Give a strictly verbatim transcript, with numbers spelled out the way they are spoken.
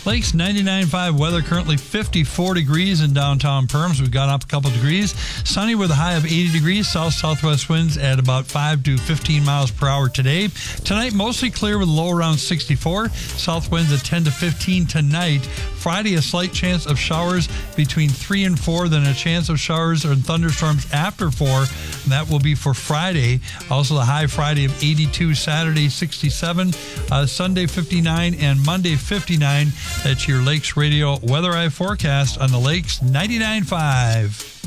Lakes ninety-nine point five weather, currently fifty-four degrees in downtown Perms. We've gone up a couple degrees. Sunny with a high of eighty degrees. South-southwest winds at about five to fifteen miles per hour today. Tonight, mostly clear with a low around sixty-four. South winds at ten to fifteen tonight. Friday, a slight chance of showers between three and four, then a chance of showers or thunderstorms after four. And that will be for Friday. Also, the high Friday of eighty-two, Saturday sixty-seven, uh, Sunday fifty-nine, and Monday fifty-nine. That's your Lakes Radio Weather Eye forecast on the Lakes ninety-nine point five.